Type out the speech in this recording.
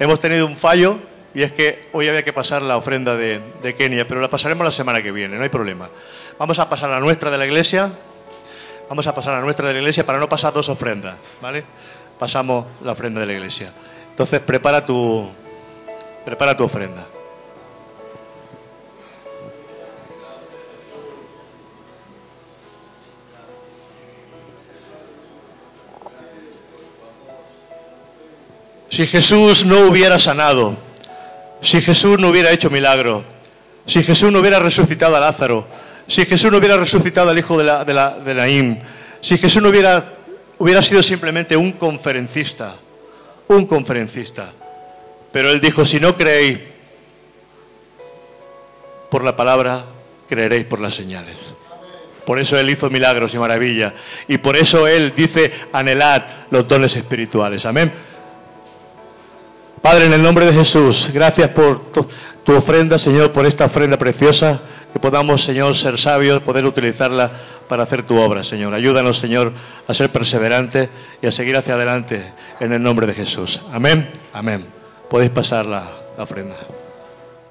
hemos tenido un fallo y es que hoy había que pasar la ofrenda de Kenia, pero la pasaremos la semana que viene, no hay problema. Vamos a pasar la nuestra de la iglesia, para no pasar dos ofrendas, ¿vale? Pasamos la ofrenda de la iglesia. Entonces prepara tu ofrenda. Si Jesús no hubiera sanado, si Jesús no hubiera hecho milagro, si Jesús no hubiera resucitado a Lázaro, si Jesús no hubiera resucitado al hijo de Naín, si Jesús no hubiera sido simplemente un conferencista, pero Él dijo, si no creéis por la palabra, creeréis por las señales. Por eso Él hizo milagros y maravillas, y por eso Él dice, anhelad los dones espirituales. Amén. Padre, en el nombre de Jesús, gracias por tu ofrenda, Señor, por esta ofrenda preciosa, que podamos, Señor, ser sabios, poder utilizarla para hacer tu obra, Señor. Ayúdanos, Señor, a ser perseverantes y a seguir hacia adelante en el nombre de Jesús. Amén, amén. Podéis pasar la ofrenda.